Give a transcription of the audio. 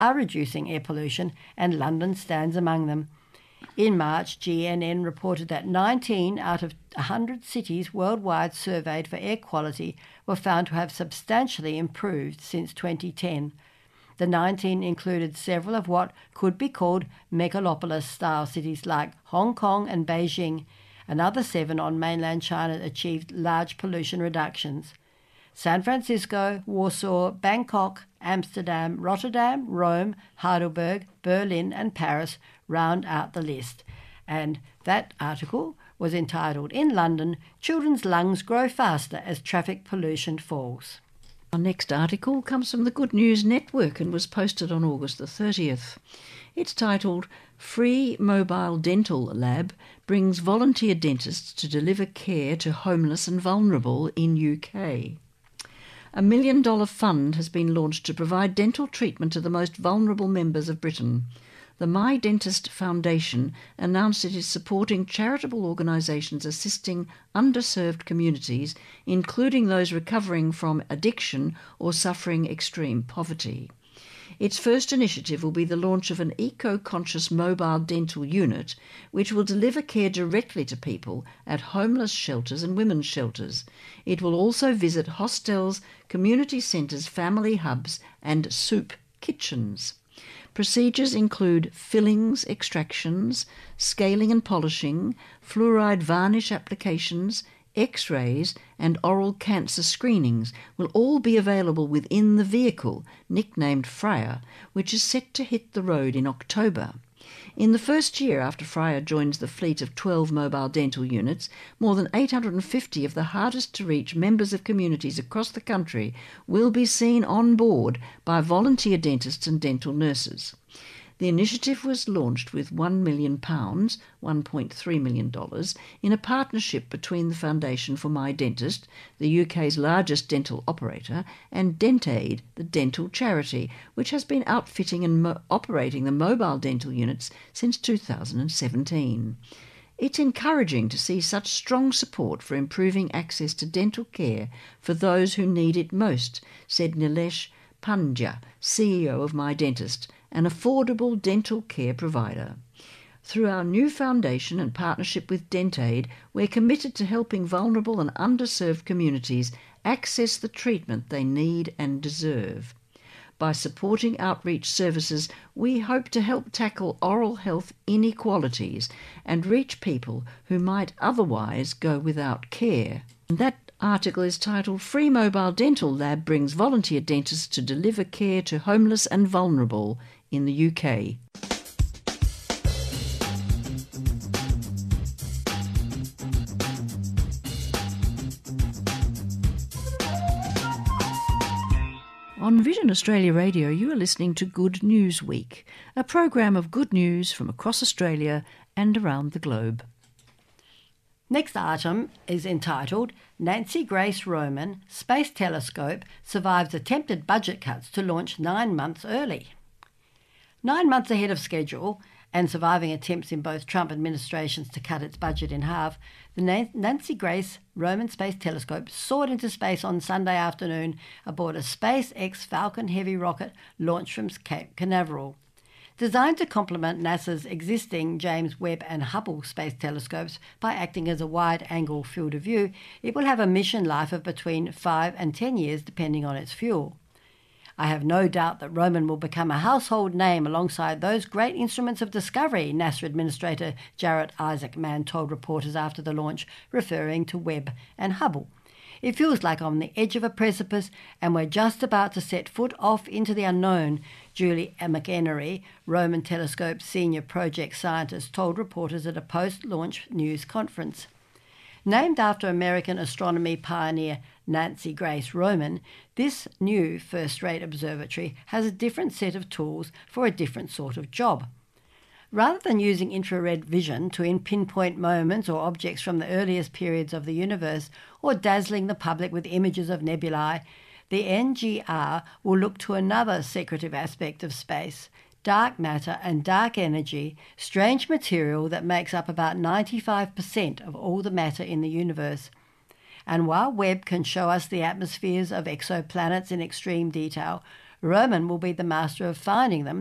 are reducing air pollution, and London stands among them. In March, GNN reported that 19 out of 100 cities worldwide surveyed for air quality were found to have substantially improved since 2010. The 19 included several of what could be called megalopolis-style cities like Hong Kong and Beijing. Another 7 on mainland China achieved large pollution reductions. San Francisco, Warsaw, Bangkok, Amsterdam, Rotterdam, Rome, Heidelberg, Berlin and Paris round out the list. And that article was entitled, "In London, Children's Lungs Grow Faster as Traffic Pollution Falls." Our next article comes from the Good News Network and was posted on August the 30th. It's titled, "Free Mobile Dental Lab Brings Volunteer Dentists to Deliver Care to Homeless and Vulnerable in UK." A $1 million fund has been launched to provide dental treatment to the most vulnerable members of Britain. The My Dentist Foundation announced it is supporting charitable organisations assisting underserved communities, including those recovering from addiction or suffering extreme poverty. Its first initiative will be the launch of an eco-conscious mobile dental unit, which will deliver care directly to people at homeless shelters and women's shelters. It will also visit hostels, community centres, family hubs and soup kitchens. Procedures include fillings, extractions, scaling and polishing, fluoride varnish applications, X-rays and oral cancer screenings will all be available within the vehicle, nicknamed Freya, which is set to hit the road in October. In the first year after Freya joins the fleet of 12 mobile dental units, more than 850 of the hardest-to-reach members of communities across the country will be seen on board by volunteer dentists and dental nurses. The initiative was launched with £1 million, $1.3 million, in a partnership between the Foundation for My Dentist, the UK's largest dental operator, and DentAid, the dental charity, which has been outfitting and operating the mobile dental units since 2017. It's encouraging to see such strong support for improving access to dental care for those who need it most, said Nilesh Pandya, CEO of My Dentist, an affordable dental care provider. Through our new foundation and partnership with DentAid, we're committed to helping vulnerable and underserved communities access the treatment they need and deserve. By supporting outreach services, we hope to help tackle oral health inequalities and reach people who might otherwise go without care. And that article is titled, "Free Mobile Dental Lab Brings Volunteer Dentists to Deliver Care to Homeless and Vulnerable in the UK." On Vision Australia Radio, you are listening to Good News Week, a program of good news from across Australia and around the globe. Next item is entitled, "Nancy Grace Roman, Space Telescope Survives Attempted Budget Cuts to Launch 9 months Early." 9 months ahead of schedule and surviving attempts in both Trump administrations to cut its budget in half, the Nancy Grace Roman Space Telescope soared into space on Sunday afternoon aboard a SpaceX Falcon Heavy rocket launched from Cape Canaveral. Designed to complement NASA's existing James Webb and Hubble space telescopes by acting as a wide-angle field of view, it will have a mission life of between 5 and 10 years depending on its fuel. I have no doubt that Roman will become a household name alongside those great instruments of discovery, NASA Administrator Jarrett Isaacman told reporters after the launch, referring to Webb and Hubble. "It feels like I'm on the edge of a precipice and we're just about to set foot off into the unknown," Julie McEnery, Roman Telescope's senior project scientist, told reporters at a post-launch news conference. Named after American astronomy pioneer Nancy Grace Roman, this new first-rate observatory has a different set of tools for a different sort of job. Rather than using infrared vision to pinpoint moments or objects from the earliest periods of the universe or dazzling the public with images of nebulae, the NGR will look to another secretive aspect of space, dark matter and dark energy, strange material that makes up about 95% of all the matter in the universe. And while Webb can show us the atmospheres of exoplanets in extreme detail, Roman will be the master of finding them